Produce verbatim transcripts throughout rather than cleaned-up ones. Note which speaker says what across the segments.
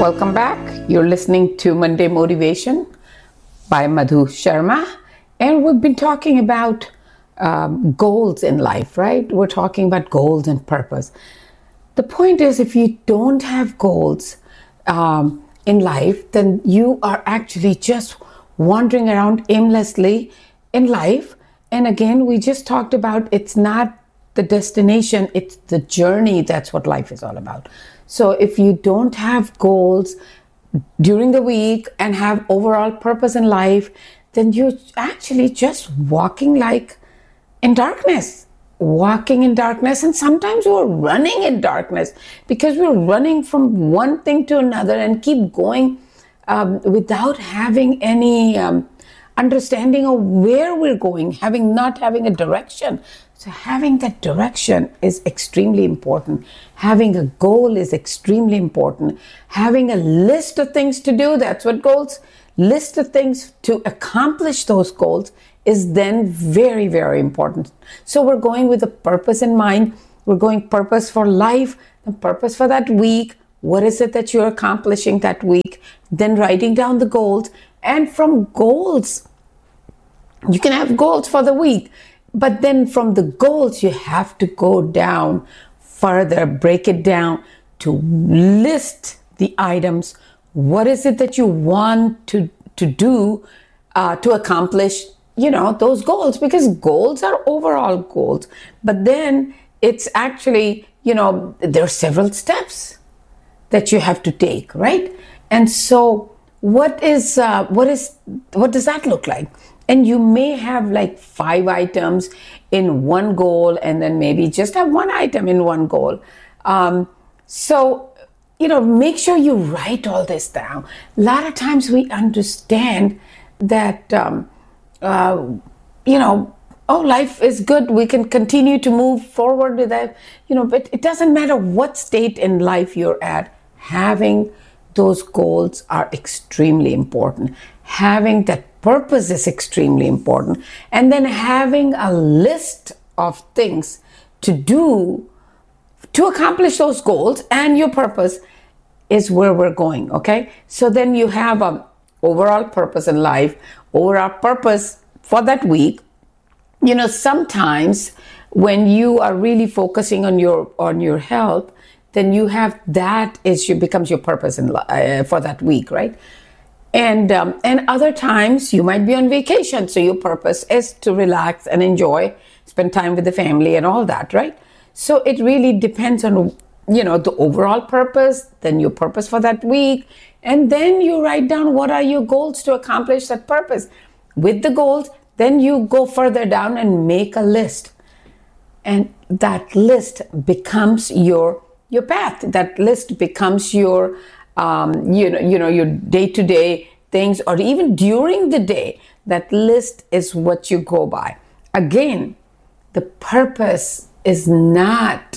Speaker 1: Welcome back. You're listening to Monday Motivation by Madhu Sharma. And we've been talking about um, goals in life, right? We're talking about goals and purpose. The point is, if you don't have goals um, in life, then you are actually just wandering around aimlessly in life. And again, we just talked about it's not the destination, it's the journey. That's what life is all about. So if you don't have goals during the week and have overall purpose in life, then you're actually just walking like in darkness, walking in darkness. And sometimes we're running in darkness because we're running from one thing to another and keep going um, without having any um, understanding of where we're going, having not having a direction. So having that direction is extremely important. Having a goal is extremely important. Having a list of things to do, that's what goals, list of things to accomplish those goals is then very, very important. So we're going with a purpose in mind. We're going purpose for life, the purpose for that week. What is it that you're accomplishing that week? Then writing down the goals. And from goals, you can have goals for the week. But then from the goals, you have to go down further, break it down to list the items. What is it that you want to, to do uh, to accomplish, you know, those goals? Because goals are overall goals. But then it's actually, you know, there are several steps that you have to take, right? And so what is, uh, what is, what does that look like? And you may have like five items in one goal and then maybe just have one item in one goal. Um, so, you know, make sure you write all this down. A lot of times we understand that, um, uh, you know, oh, life is good. We can continue to move forward with that, you know, but it doesn't matter what state in life you're at. Having those goals are extremely important. Having that purpose is extremely important. And then having a list of things to do to accomplish those goals and your purpose is where we're going, okay? So then you have an overall purpose in life, overall purpose for that week. You know, sometimes when you are really focusing on your on your health, then you have that is your becomes your purpose in uh, for that week, right? And um, and other times you might be on vacation, so your purpose is to relax and enjoy, spend time with the family and all that, right? So it really depends on, you know, the overall purpose, then your purpose for that week, and then you write down what are your goals to accomplish that purpose. With the goals, then you go further down and make a list, and that list becomes your your path. That list becomes your Um, you know, you know, your day-to-day things, or even during the day, that list is what you go by. Again, the purpose is not,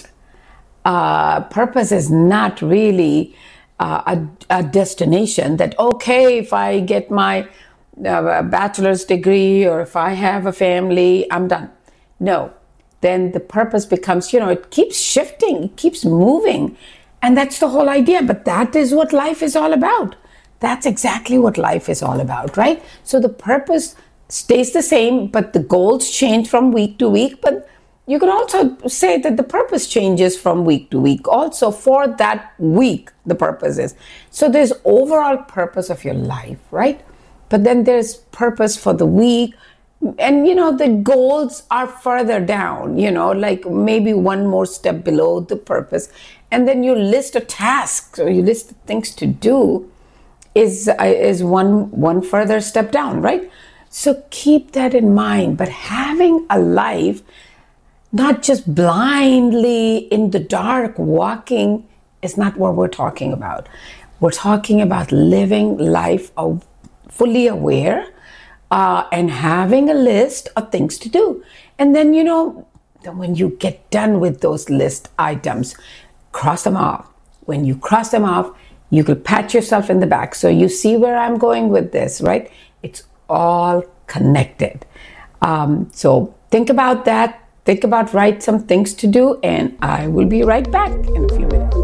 Speaker 1: uh, purpose is not really uh, a, a destination that, okay, if I get my uh, bachelor's degree or if I have a family, I'm done. No, then the purpose becomes, you know, it keeps shifting, it keeps moving. And that's the whole idea. But that is what life is all about. That's exactly what life is all about, right? So the purpose stays the same, but the goals change from week to week. But you can also say that the purpose changes from week to week. Also for that week, the purpose is. So there's overall purpose of your life, right? But then there's purpose for the week. And, you know, the goals are further down, you know, like maybe one more step below the purpose. And then you list a task, or you list things to do is uh, is one one further step down, right? So keep that in mind. But having a life, not just blindly in the dark walking, is not what we're talking about. We're talking about living life of fully aware, Uh, and having a list of things to do. And then, you know, then when you get done with those list items, cross them off. When you cross them off, you could pat yourself in the back. So you see where I'm going with this, right? It's all connected. Um, so think about that. Think about write some things to do, and I will be right back in a few minutes.